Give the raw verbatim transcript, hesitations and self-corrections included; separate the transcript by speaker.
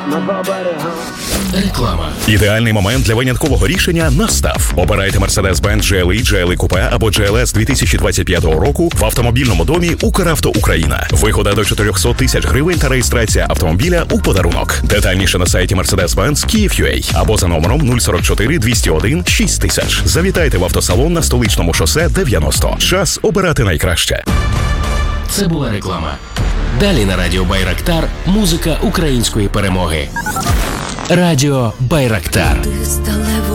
Speaker 1: на два берега.
Speaker 2: Реклама.
Speaker 3: Ідеальний момент для виняткового рішення настав. Обирайте Mercedes-Benz джі ел і, джі ел і Coupe або джі ел ес дві тисячі двадцять п'ятого року в автомобільному домі «Укравто Україна». Вигода до чотириста тисяч гривень та реєстрація автомобіля у подарунок. Детальніше на сайті Mercedes-Benz Київ.ua або за номером нуль сорок чотири двісті один шість тисяч. Завітайте в автосалон на Столичному шосе дев'яносто. Час обирати найкраще.
Speaker 2: Це була реклама. Далі на радіо Байрактар музика української перемоги. Радіо Байрактар.